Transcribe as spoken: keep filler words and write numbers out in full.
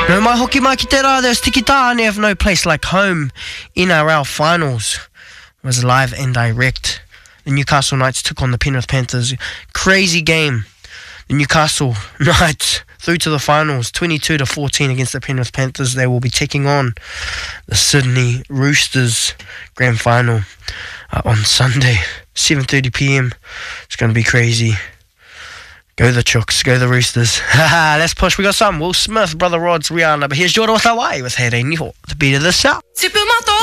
No mai hoki mai ki te rā, there's tiki tā, and they have no place like home. N R L finals was live and direct. The Newcastle Knights took on the Penrith Panthers. Crazy game. The Newcastle Knights through to the finals, twenty-two to fourteen against the Penrith Panthers. They will be taking on the Sydney Roosters grand final uh, on Sunday, seven thirty p.m. It's going to be crazy. Go the Chooks, go the Roosters. Haha, let's push. We got some Will Smith, Brother Rods, Rihanna. But here's Jordan with Hawaii with Here Niho, the beat of the South.